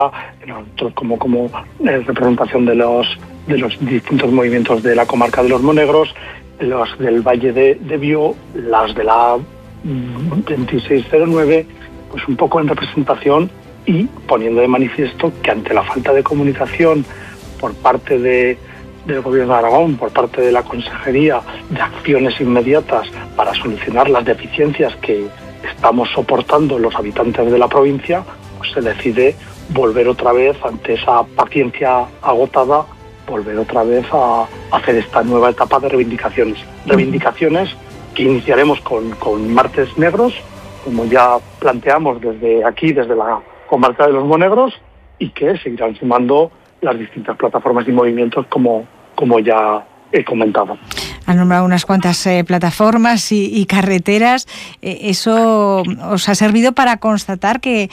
nosotros como representación de los distintos movimientos de la comarca de los Monegros, los del Valle de Bió, las de la 2609, pues un poco en representación y poniendo de manifiesto que ante la falta de comunicación por parte del Gobierno de Aragón, por parte de la Consejería, de acciones inmediatas para solucionar las deficiencias que estamos soportando los habitantes de la provincia, pues se decide volver otra vez, ante esa paciencia agotada, volver otra vez a hacer esta nueva etapa de reivindicaciones. Reivindicaciones que iniciaremos con Martes Negros, como ya planteamos desde aquí, desde la comarca de los Monegros, y que seguirán sumando las distintas plataformas y movimientos como ya he comentado. Han nombrado unas cuantas plataformas y carreteras. ¿Eso os ha servido para constatar que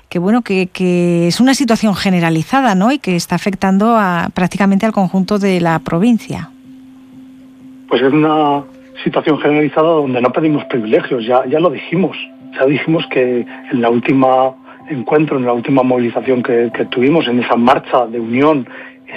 es una situación generalizada, ¿no? Y que está afectando prácticamente al conjunto de la provincia? Pues es una situación generalizada donde no pedimos privilegios, ya lo dijimos. Ya dijimos que en la última encuentro, en la última movilización que tuvimos, en esa marcha de unión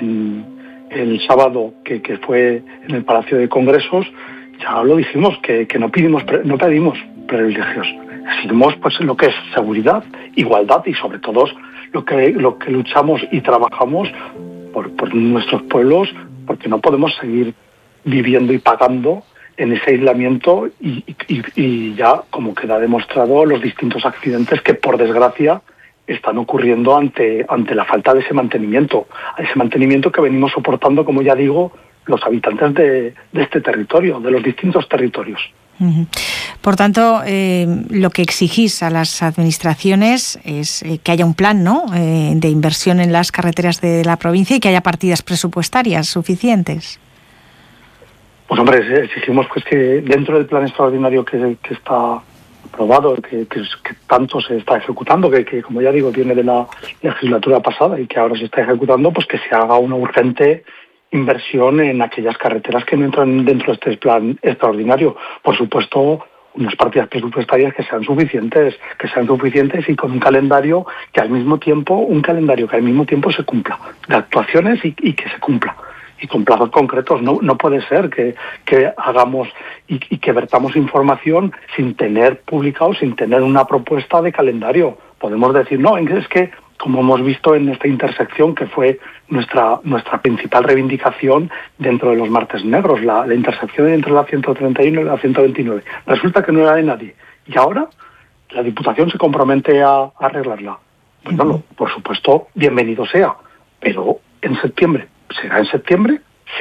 el sábado que fue en el Palacio de Congresos, ya lo dijimos que no pedimos privilegios. Exigimos pues lo que es seguridad, igualdad y sobre todo lo que luchamos y trabajamos por nuestros pueblos, porque no podemos seguir viviendo y pagando en ese aislamiento y ya, como queda demostrado, los distintos accidentes que por desgracia están ocurriendo ante la falta de ese mantenimiento que venimos soportando, como ya digo, los habitantes de este territorio, de los distintos territorios. Uh-huh. Por tanto, lo que exigís a las administraciones es que haya un plan, ¿no?, de inversión en las carreteras de la provincia y que haya partidas presupuestarias suficientes. Pues hombre, exigimos pues que dentro del plan extraordinario que está aprobado, que tanto se está ejecutando, que como ya digo viene de la legislatura pasada y que ahora se está ejecutando, pues que se haga una urgente inversión en aquellas carreteras que no entran dentro de este plan extraordinario. Por supuesto, unas partidas presupuestarias que sean suficientes y con un calendario que al mismo tiempo se cumpla, de actuaciones y que se cumpla. Y con plazos concretos. No puede ser que hagamos y que vertamos información sin tener publicado, sin tener una propuesta de calendario. Podemos decir, no, es que, como hemos visto en esta intersección que fue nuestra principal reivindicación dentro de los Martes Negros, la intersección entre la 131 y la 129. Resulta que no era de nadie. Y ahora la Diputación se compromete a arreglarla. Bueno, por supuesto, bienvenido sea, pero en septiembre. ¿Será en septiembre?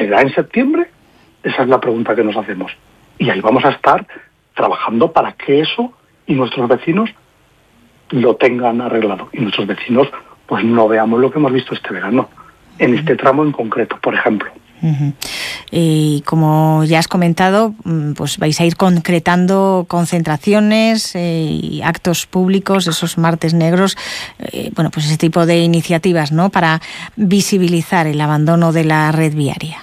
Esa es la pregunta que nos hacemos. Y ahí vamos a estar trabajando para que eso y nuestros vecinos lo tengan arreglado. Y nuestros vecinos pues no veamos lo que hemos visto este verano, en este tramo en concreto, por ejemplo. Uh-huh. Y como ya has comentado, pues vais a ir concretando concentraciones y actos públicos, esos Martes Negros, pues ese tipo de iniciativas, ¿no?, para visibilizar el abandono de la red viaria.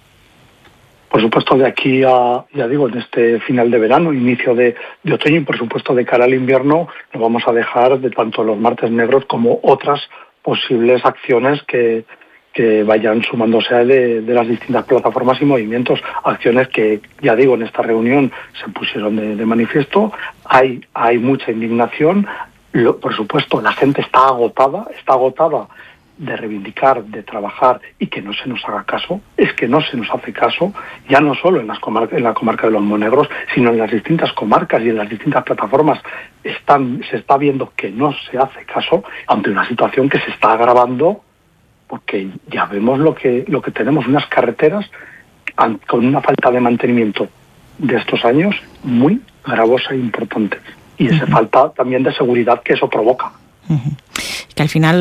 Por supuesto, de aquí en este final de verano, inicio de otoño y por supuesto de cara al invierno, no vamos a dejar de tanto los Martes Negros como otras posibles acciones que vayan sumándose de las distintas plataformas y movimientos, acciones que, ya digo, en esta reunión se pusieron de manifiesto. Hay mucha indignación, por supuesto, la gente está agotada de reivindicar, de trabajar y que no se nos haga caso. Es que no se nos hace caso, ya no solo en la comarca de los Monegros, sino en las distintas comarcas y en las distintas plataformas se está viendo que no se hace caso ante una situación que se está agravando, porque ya vemos lo que tenemos, unas carreteras con una falta de mantenimiento de estos años muy gravosa e importante. Y esa falta también de seguridad que eso provoca. Uh-huh. Que al final,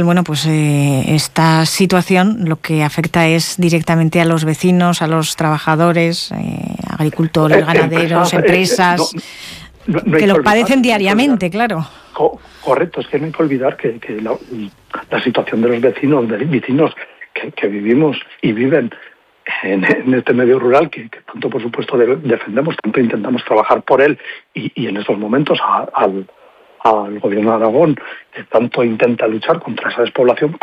esta situación lo que afecta es directamente a los vecinos, a los trabajadores, agricultores, ganaderos, empresas, que lo padecen diariamente, claro. Correcto, es que no hay que olvidar que la situación de los vecinos que vivimos y viven en este medio rural, que tanto por supuesto defendemos, tanto intentamos trabajar por él y en estos momentos al Gobierno de Aragón, que tanto intenta luchar contra esa despoblación,